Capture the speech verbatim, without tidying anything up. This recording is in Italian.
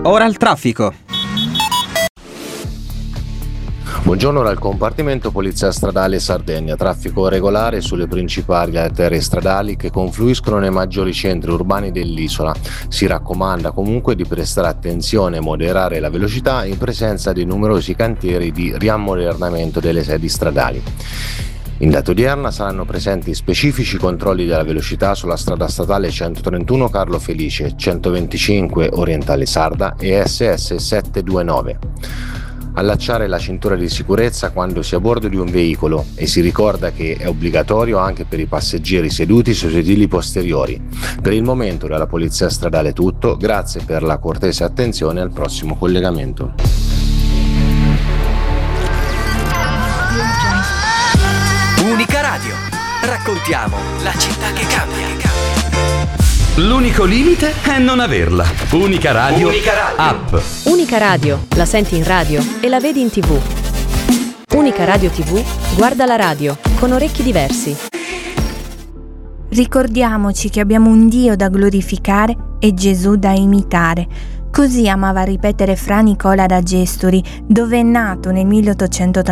Ora il traffico. Buongiorno dal compartimento Polizia Stradale Sardegna. Traffico regolare sulle principali arterie stradali che confluiscono nei maggiori centri urbani dell'isola. Si raccomanda comunque di prestare attenzione e moderare la velocità in presenza di numerosi cantieri di riammodernamento delle sedi stradali. In data odierna saranno presenti specifici controlli della velocità sulla strada statale centotrentuno Carlo Felice, centoventicinque Orientale Sarda e S S settecentoventinove. Allacciare la cintura di sicurezza quando si è a bordo di un veicolo e si ricorda che è obbligatorio anche per i passeggeri seduti sui sedili posteriori. Per il momento dalla Polizia Stradale è tutto, grazie per la cortese attenzione, al prossimo collegamento. Unica Radio, raccontiamo la città che cambia. L'unico limite è non averla. Unica Radio, Unica Radio. App. Unica Radio, la senti in radio e la vedi in tivù. Unica Radio tivù, guarda la radio con orecchi diversi. Ricordiamoci che abbiamo un Dio da glorificare e Gesù da imitare. Così amava ripetere Fra Nicola da Gesturi, dove è nato nel milleottocentottantaquattro